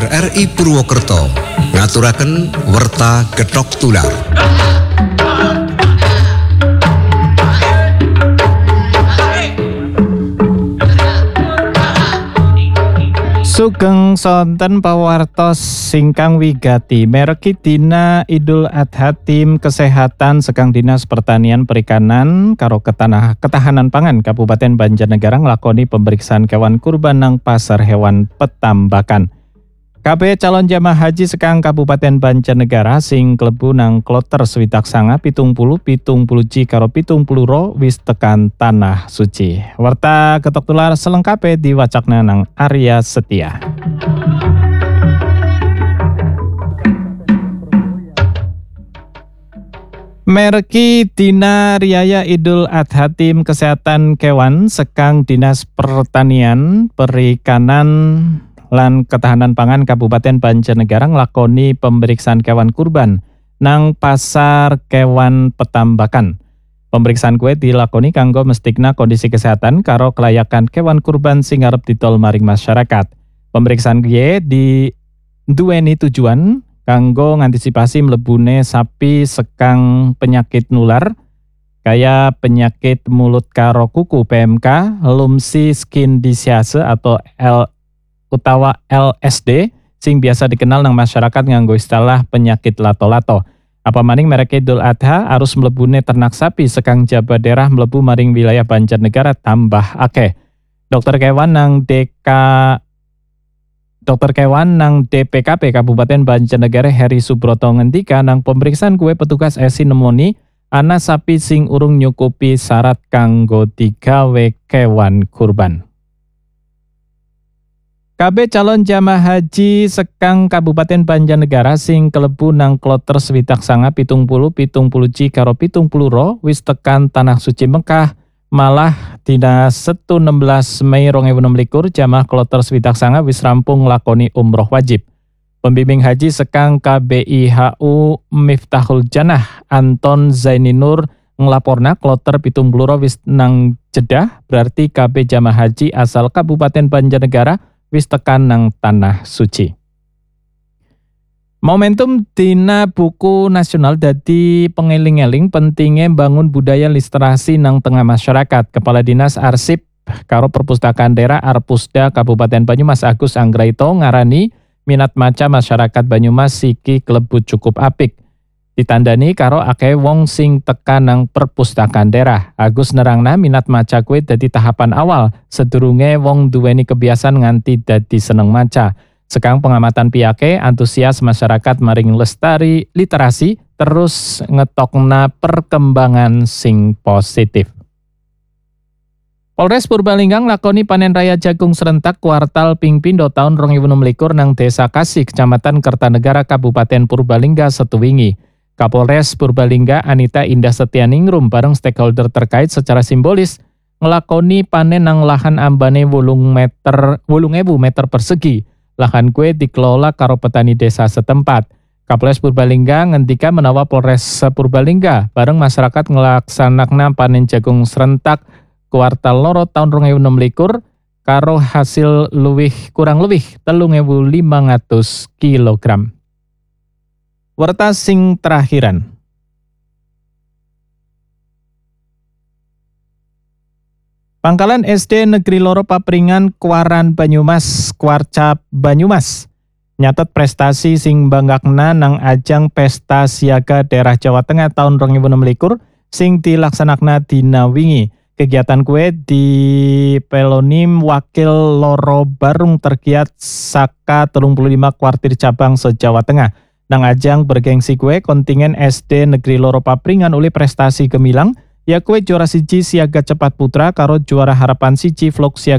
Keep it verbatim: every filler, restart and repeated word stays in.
R R I Purwokerto ngaturaken werta Gethok Tular. Sugeng sonten pawartos singkang wigati mereki dina Idul Adha tim kesehatan sekang Dinas Pertanian Perikanan karo ketanah ketahanan pangan Kabupaten Banjarnegara nglakoni pemeriksaan kewan kurban nang pasar hewan Petambakan. Kabeh calon jamaah haji sekang Kabupaten Banjarnegara sing klebu nang kloter swidak sanga pitung puluh pitung puluh ji karo pitung puluh ro wis tekan tanah suci. Warta Gethok Tular selengkape diwacakna nang Arya Setia. Mereki dina riaya Idul Adha tim kesehatan kewan sekang Dinas Pertanian Perikanan lan Ketahanan Pangan Kabupaten Banjarnegara nglakoni pemeriksaan kewan kurban nang pasar kewan Petambakan. Pemeriksaan kuwi dilakoni kanggo mestikna kondisi kesehatan karo kelayakan kewan kurban sing arep didol maring masyarakat. Pemeriksaan kuwi di duweni tujuan kanggo ngantisipasi mlebune sapi sekang penyakit nular kaya penyakit mulut karo kuku P M K, Lumsi Skin Disease atau L utawa L S D sing biasa dikenal nang masyarakat nganggo istilah penyakit lato-lato. Apa maning merek Idul Adha arus mlebune ternak sapi sekang jabat daerah mlebu maring wilayah Banjarnegara tambah akeh. Dokter kewan nang D K Dokter kewan nang D P K P Kabupaten Banjarnegara Heri Subroto ngendika nang pemeriksaan kuwe petugas esi nemoni ana sapi sing urung nyukupi syarat kanggo digawe kewan kurban. Kabeh calon jamaah haji sekang Kabupaten Banjarnegara sing kelebu nang kloter swidak sanga pitung puluh pitung puluh ji karo pitung puluh ro wis tekan tanah suci Mekah. Malah dina Setu enam belas Mei dua ribu enam belas jamaah kloter swidak sanga wis rampung nglakoni umroh wajib. Pembimbing haji sekang K B I H U Miftahul Jannah Anton Zaininur nglaporna kloter pitung puluh ro wis nang Jeddah, berarti K B jamaah haji asal Kabupaten Banjarnegara wis tekan nang tanah suci. Momentum Dina Buku Nasional dadi pengeling-eling pentingnya bangun budaya literasi nang tengah masyarakat. Kepala Dinas Arsip karo Perpustakaan Daerah Arpusda Kabupaten Banyumas Agus Anggraito ngarani minat maca masyarakat Banyumas siki klebu cukup apik. Ditandani karo akeh wong sing tekan nang Perpustakaan Daerah. Agus nerangna minat maca kuwi dadi tahapan awal sedurunge wong duweni kebiasaan nganti dadi seneng maca. Sekang pengamatan piyake antusias masyarakat maring lestari literasi terus ngetokna perkembangan sing positif. Polres Purbalingga nglakoni panen raya jagung serentak kuartal ping pindho tahun dua ribu enam belas nang Desa Kasih, Kecamatan Kertanegara, Kabupaten Purbalingga setu wingi. Kapolres Purbalingga Anita Indah Setianingrum bareng stakeholder terkait secara simbolis ngelakoni panen nang lahan ambane wolung ewu meter persegi. Lahan kue dikelola karo petani desa setempat. Kapolres Purbalingga ngendika menawa Polres Purbalingga bareng masyarakat ngelaksanakna panen jagung serentak kuartal loro tahun dua ribu enam belas karo hasil luwih kurang luwih telung ewu limang atus kilogram. Warta sing terakhiran. Pangkalan S D Negeri Loro Papringan Kuaran Banyumas Kuarcap Banyumas nyatet prestasi sing banggakna nang ajang Pesta Siaga Daerah Jawa Tengah tahun dua ribu enam belas sing dilaksanakna dina wingi. Kegiatan kue di Pelonim Wakil Loro Barung tergiat saka telung puluh lima kuartir cabang se-Jawa Tengah. Nang ajang bergengsi kue kontingen S D Negeri Loro Papringan oleh prestasi gemilang, ya kue juara siji Siaga Cepat Putra karo juara harapan siji Vlog Siaga